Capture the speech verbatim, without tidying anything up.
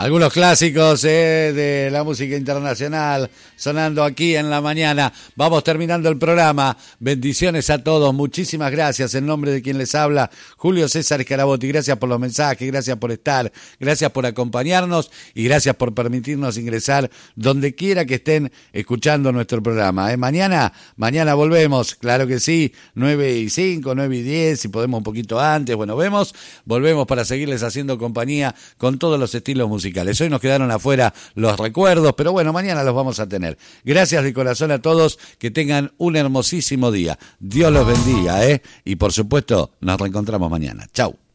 Algunos clásicos eh, de la música internacional sonando aquí en la mañana. Vamos terminando el programa. Bendiciones a todos. Muchísimas gracias. En nombre de quien les habla, Julio César Scarabotti. Gracias por los mensajes, gracias por estar, gracias por acompañarnos y gracias por permitirnos ingresar donde quiera que estén escuchando nuestro programa. ¿eh? Mañana, mañana volvemos. Claro que sí. nueve y cinco, nueve y diez, si podemos un poquito antes. Bueno, vemos. Volvemos para seguirles haciendo compañía con todos los estilos musicales. Hoy nos quedaron afuera los recuerdos, pero bueno, mañana los vamos a tener. Gracias de corazón a todos, que tengan un hermosísimo día. Dios los bendiga, ¿eh? Y por supuesto, nos reencontramos mañana. Chau.